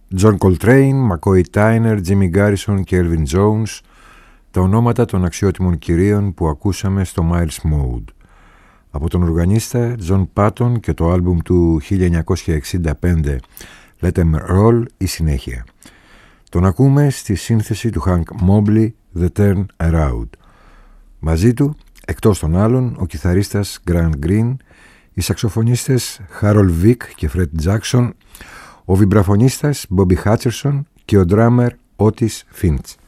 John Coltrane, McCoy Tyner, Jimmy Garrison και Elvin Jones, τα ονόματα των αξιότιμων κυρίων που ακούσαμε στο Miles Mode. Από τον οργανίστα John Patton και το άλμπουμ του 1965 Let Them Roll η συνέχεια. Τον ακούμε στη σύνθεση του Hank Mobley The Turn Around. Μαζί του, εκτός των άλλων, ο κιθαρίστας Grant Green, οι σαξοφωνίστες Harold Vick και Fred Jackson, ο βιμπραφωνίστας Bobby Hutcherson και ο ντράμερ Otis Finch.